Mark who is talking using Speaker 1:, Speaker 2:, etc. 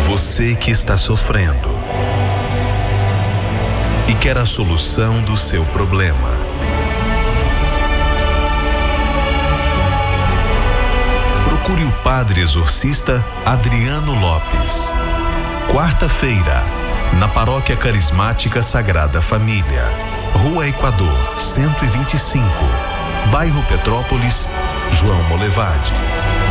Speaker 1: Você que está sofrendo e quer a solução do seu problema. Procure o Padre Exorcista Adriano Lopes. Quarta-feira, na Paróquia Carismática Sagrada Família, Rua Equador, 125, Bairro Petrópolis, João Molevade.